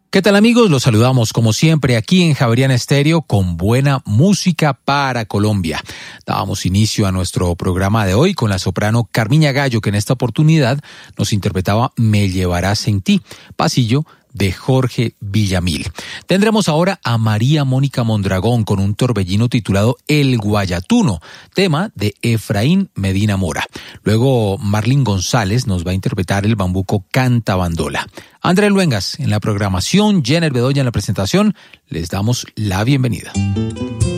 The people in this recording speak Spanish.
¿Qué tal, amigos? Los saludamos como siempre aquí en Javeriana Estéreo con buena música para Colombia. Dábamos inicio a nuestro programa de hoy con la soprano Carmiña Gallo, que en esta oportunidad nos interpretaba Me llevarás en ti, pasillo de Jorge Villamil. Tendremos ahora a María Mónica Mondragón con un torbellino titulado El Guayatuno, tema de Efraín Medina Mora. Luego Marlin González nos va a interpretar el bambuco Canta Bandola. Andrés Luengas en la programación, Jenner Bedoya en la presentación. Les damos la bienvenida.